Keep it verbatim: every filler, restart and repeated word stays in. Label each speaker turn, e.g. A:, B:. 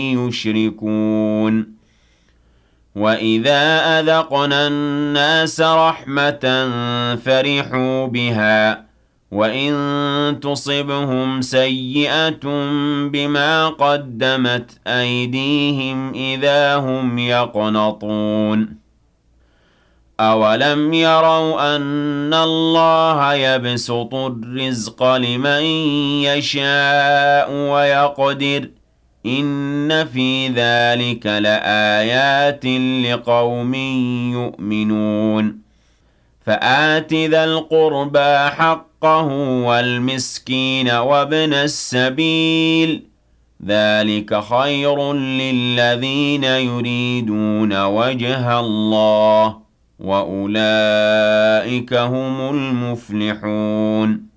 A: يشركون وَإِذَا أَذَقْنَا النَّاسَ رَحْمَةً فَرِحُوا بِهَا وَإِن تُصِبْهُمْ سَيِّئَةٌ بِمَا قَدَّمَتْ أَيْدِيهِمْ إِذَا هُمْ يَقْنَطُونَ أَوَلَمْ يَرَوْا أَنَّ اللَّهَ يَبْسُطُ الرِّزْقَ لِمَن يَشَاءُ وَيَقْدِرُ إِنَّ فِي ذَلِكَ لَآيَاتٍ لِقَوْمٍ يُؤْمِنُونَ فَآتِ ذَا الْقُرْبَى حَقَّهُ وَالْمِسْكِينَ وَابْنَ السَّبِيلِ ذَلِكَ خَيْرٌ لِّلَّذِينَ يُرِيدُونَ وَجْهَ اللَّهِ وَأُولَٰئِكَ هُمُ الْمُفْلِحُونَ